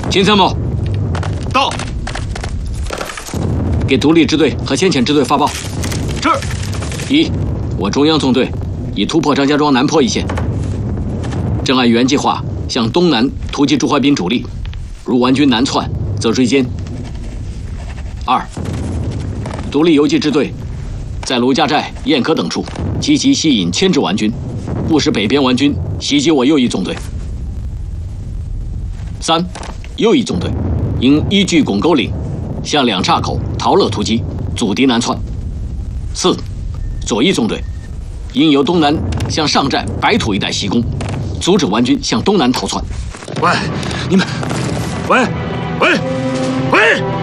秦参谋， 到。 给独立支队和先遣支队发报。 是。 一，我中央纵队已突破张家庄南坡一线，正按原计划向东南突击朱怀彬主力，如顽军南窜，则追歼。二，独立游击支队在卢家寨、燕科等处积极吸引牵制顽军，不使北边顽军袭击我右翼纵队。三，右翼纵队应依据拱沟岭向两岔口陶乐突击，阻敌南窜。四，左翼纵队应由东南向上寨、白土一带袭攻，阻止顽军向东南逃窜。 喂，你们，喂。